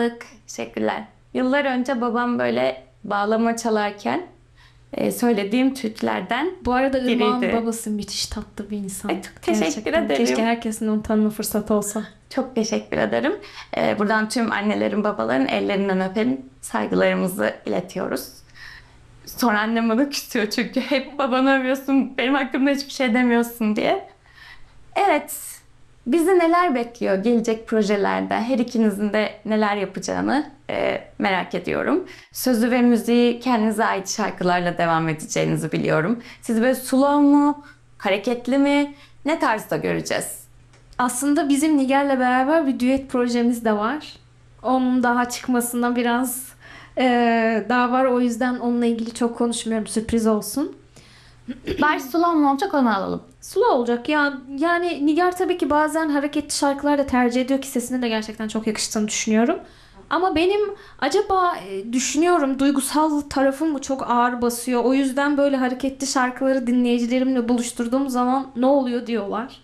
bulduk. Teşekkürler. Yıllar önce babam böyle bağlama çalarken söylediğim türkülerden Bu arada Irmak'ın biriydi. babası müthiş tatlı bir insan. Çok teşekkür Gerçekten. ederim. Keşke herkesin onu tanıma fırsatı olsa. Çok teşekkür ederim. Buradan tüm annelerin, babaların ellerinden öpelim. Saygılarımızı iletiyoruz. Sonra annem bana küsüyor çünkü hep babanı övüyorsun, benim hakkımda hiçbir şey demiyorsun diye. Evet, bizi neler bekliyor gelecek projelerde? Her ikinizin de neler yapacağını merak ediyorum. Sözü ve müziği kendinize ait şarkılarla devam edeceğinizi biliyorum. Siz böyle slow mu, hareketli mi, ne tarzda göreceğiz? Aslında bizim Nigar'la beraber bir düet projemiz de var. Onun daha çıkmasına biraz daha var. O yüzden onunla ilgili çok konuşmuyorum. Sürpriz olsun. Bari slow mu olacak onu alalım. Slow olacak ya. Yani Nigar tabii ki bazen hareketli şarkılar da tercih ediyor ki sesine de gerçekten çok yakıştığını düşünüyorum. Ama benim acaba düşünüyorum duygusal tarafım mı çok ağır basıyor. O yüzden böyle hareketli şarkıları dinleyicilerimle buluşturduğum zaman ne oluyor diyorlar.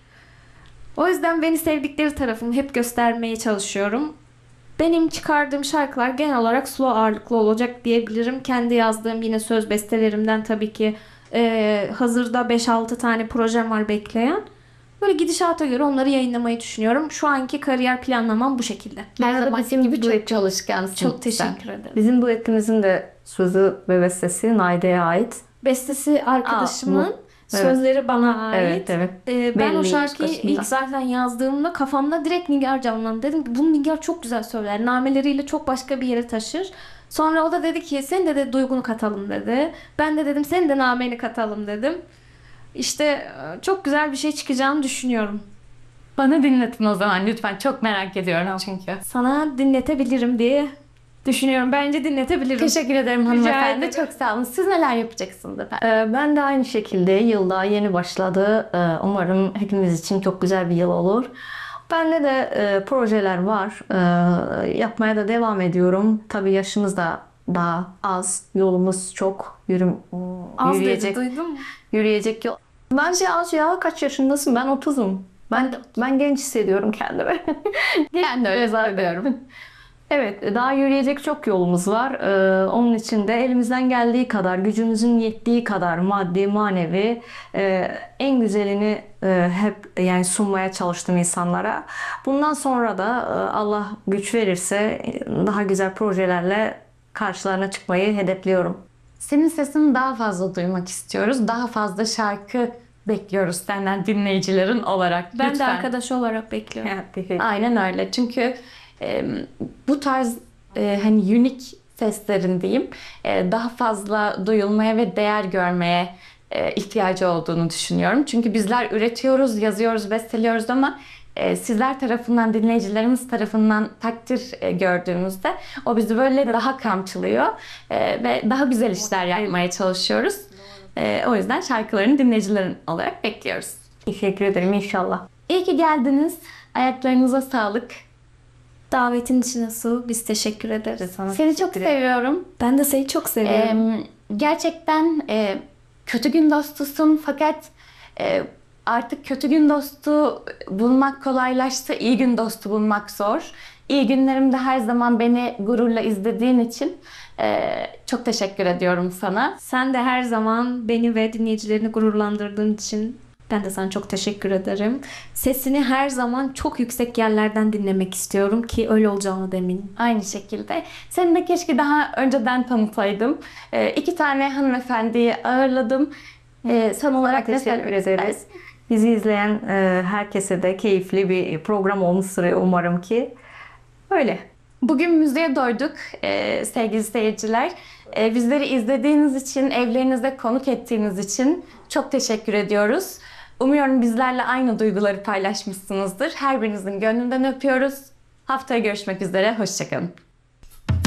O yüzden beni sevdikleri tarafımı hep göstermeye çalışıyorum. Benim çıkardığım şarkılar genel olarak slow ağırlıklı olacak diyebilirim. Kendi yazdığım yine söz bestelerimden tabii ki hazırda 5-6 tane projem var bekleyen. Böyle gidişata göre onları yayınlamayı düşünüyorum. Şu anki kariyer planlamam bu şekilde. Her Arada zaman bizim gibi duet- çok çalışkansın. Çok teşekkür ederim. Bizim duetimizin de sözü ve bestesi Naide'ye ait. Bestesi arkadaşımın, Evet. sözleri bana ait. Evet, evet. Ben o Belli şarkıyı başında. ilk zaten yazdığımda kafamda direkt Nigar canlandı. Dedim ki bu Nigar çok güzel söyler. Nameleriyle çok başka bir yere taşır. Sonra o da dedi ki sen de duygunu katalım dedi. Ben de dedim senin de nameni katalım dedim. İşte çok güzel bir şey çıkacağını düşünüyorum. Bana dinletin o zaman lütfen. Çok merak ediyorum çünkü. Sana dinletebilirim diye düşünüyorum. Bence dinletebilirim. Teşekkür ederim hanımefendi. ederim. Çok sağ olun. Siz neler yapacaksınız efendim? Ben de aynı şekilde yılda yeni başladı. Umarım hepimiz için çok güzel bir yıl olur. Bende de projeler var. Yapmaya da devam ediyorum. Tabii yaşımız da daha az. Yolumuz çok. Az Yürüyecek, dedi duydun mu? yürüyecek yol. Bence az ya. Kaç yaşındasın? Ben 30'um. Ben genç hissediyorum kendimi. Ben de öyle zannediyorum. Evet, daha yürüyecek çok yolumuz var. Onun için de elimizden geldiği kadar, gücümüzün yettiği kadar maddi, manevi en güzelini hep yani sunmaya çalıştım insanlara. Bundan sonra da Allah güç verirse daha güzel projelerle karşılarına çıkmayı hedefliyorum. Senin sesini daha fazla duymak istiyoruz. Daha fazla şarkı bekliyoruz senden dinleyicilerin olarak. Ben de Lütfen. arkadaş olarak bekliyorum. Aynen öyle. Çünkü bu tarz hani unik seslerin diyeyim daha fazla duyulmaya ve değer görmeye ihtiyacı olduğunu düşünüyorum. Çünkü bizler üretiyoruz, yazıyoruz, besteliyoruz ama sizler tarafından, dinleyicilerimiz tarafından takdir gördüğümüzde o bizi böyle daha kamçılıyor ve daha güzel işler yapmaya çalışıyoruz. O yüzden şarkılarını dinleyicilerin olarak bekliyoruz. Teşekkür ederim inşallah. İyi ki geldiniz. Ayaklarınıza sağlık. Davetin içine su. Biz teşekkür ederiz. Seni çok seviyorum. Ben de seni çok seviyorum. Gerçekten kötü gün dostusun fakat artık kötü gün dostu bulmak kolaylaştı. İyi gün dostu bulmak zor. İyi günlerimde her zaman beni gururla izlediğin için çok teşekkür ediyorum sana. Sen de her zaman beni ve dinleyicilerini gururlandırdığın için ben de sana çok teşekkür ederim. Sesini her zaman çok yüksek yerlerden dinlemek istiyorum ki öyle olacağını da eminim. Aynı şekilde. Seni de keşke daha önceden tanıtaydım. 2 tane hanımefendiyi ağırladım. Son olarak ne Teşekkür söylemek ederiz. istersin? Bizi izleyen herkese de keyifli bir program olmuştur umarım ki. Öyle. Bugün müziğe doyduk sevgili seyirciler. Bizleri izlediğiniz için, evlerinize konuk ettiğiniz için çok teşekkür ediyoruz. Umuyorum bizlerle aynı duyguları paylaşmışsınızdır. Her birinizin gönlünden öpüyoruz. Haftaya görüşmek üzere. Hoşça kalın.